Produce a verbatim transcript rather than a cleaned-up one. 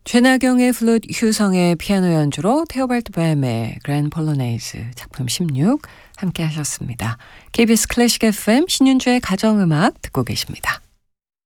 최나경의 플룻, 휴성의 피아노 연주로 테오발드 뱀의 그랜 폴로네이즈 작품 십육 함께 하셨습니다. 케이비에스 클래식 에프엠 신윤주의 가정음악 듣고 계십니다.